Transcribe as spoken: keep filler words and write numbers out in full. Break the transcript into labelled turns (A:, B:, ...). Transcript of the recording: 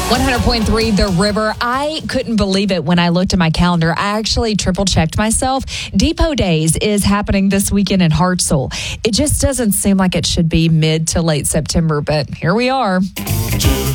A: one hundred point three The River. I couldn't believe it when I looked at my calendar. I actually triple checked myself. Depot Days is happening this weekend in Hartselle. It just doesn't seem like it should be mid to late September, but here we are.